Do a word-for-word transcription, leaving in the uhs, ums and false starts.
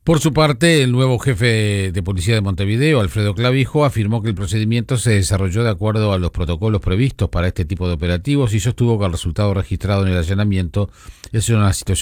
Por su parte, el nuevo jefe de policía de Montevideo, Alfredo Clavijo, afirmó que el procedimiento se desarrolló de acuerdo a los protocolos previstos para este tipo de operativos y sostuvo que el resultado registrado en el allanamiento es una situación